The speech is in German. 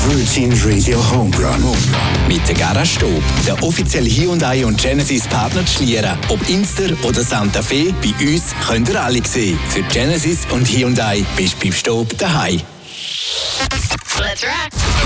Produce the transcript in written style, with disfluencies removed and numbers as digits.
Virgin Radio Homerun. Mit der Garage Stob, der offizielle Hyundai und Genesis Partner zu Schlieren. Ob Inster oder Santa Fe, bei uns könnt ihr alle sehen. Für Genesis und Hyundai bist du beim Stob daheim. Let's rock!